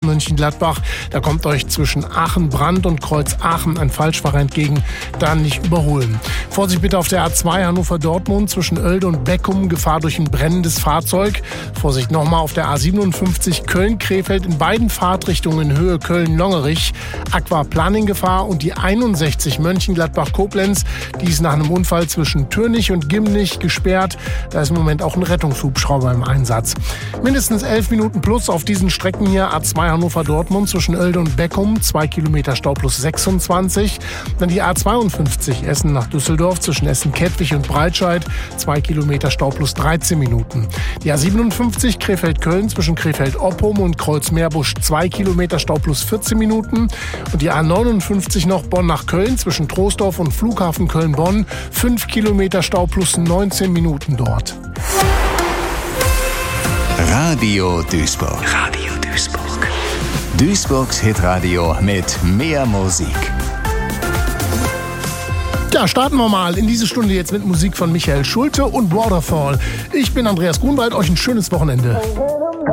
Mönchengladbach. Da kommt euch zwischen Aachen-Brand und Kreuz-Aachen ein Falschfahrer entgegen. Da nicht überholen. Vorsicht bitte auf der A2 Hannover-Dortmund zwischen Oelde und Beckum. Gefahr durch ein brennendes Fahrzeug. Vorsicht nochmal auf der A57 Köln-Krefeld in beiden Fahrtrichtungen Höhe Köln-Longerich. Aquaplaning-Gefahr und die 61 Mönchengladbach-Koblenz. Die ist nach einem Unfall zwischen Türnich und Gimnich gesperrt. Da ist im Moment auch ein Rettungshubschrauber im Einsatz. Mindestens 11 Minuten plus auf diesen Strecken hier. A2 Hannover-Dortmund zwischen Oelde und Beckum. 2 Kilometer Stau plus 26. Dann die A52 Essen nach Düsseldorf zwischen Essen-Kettwig und Breitscheid. 2 Kilometer Stau plus 13 Minuten. Die A57 Krefeld-Köln zwischen Krefeld-Oppum und Kreuz-Meerbusch. 2 Kilometer Stau plus 14 Minuten. Und die A59 noch Bonn nach Köln zwischen Troisdorf und Flughafen Köln-Bonn. 5 Kilometer Stau plus 19 Minuten dort. Radio Duisburg. Radio Duisburg. Duisburgs Hitradio mit mehr Musik. Ja, starten wir mal in diese Stunde jetzt mit Musik von Michael Schulte und Waterfall. Ich bin Andreas Grunwald, euch ein schönes Wochenende.